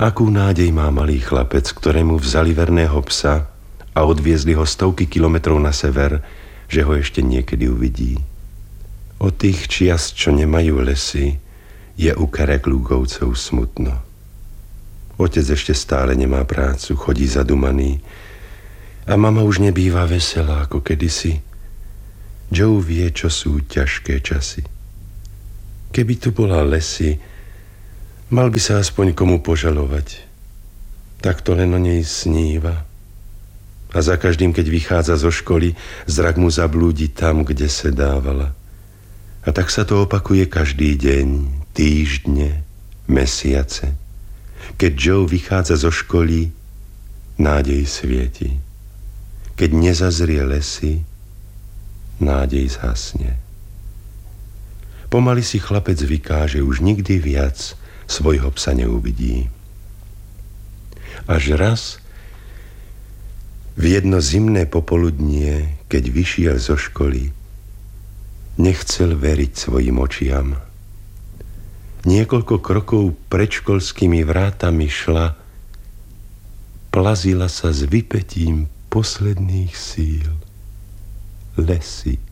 Akú nádej má malý chlapec, ktorému vzali verného psa a odviezli ho stovky kilometrov na sever, že ho ešte niekedy uvidí. O tých čias, čo nemajú lesy, je u Kereklúkovcov smutno. Otec ešte stále nemá prácu, chodí zadumaný a mama už nebýva veselá ako kedysi. Joe vie, čo sú ťažké časy. Keby tu bola lesy, mal by sa aspoň komu požalovať. Tak to len o nej sníva. A za každým, keď vychádza zo školy, zrak mu zablúdi tam, kde sedávala. A tak sa to opakuje každý deň, týždne, mesiace. Keď Joe vychádza zo školy, nádej svieti. Keď nezazrie lesy, nádej zhasne. Pomaly si chlapec zvyká, že už nikdy viac svojho psa neuvidí. Až raz, v jedno zimné popoludnie, keď vyšiel zo školy, nechcel veriť svojim očiam. Niekoľko krokov pred školskými vrátami šla, plazila sa s vypätím posledných síl. Lesy.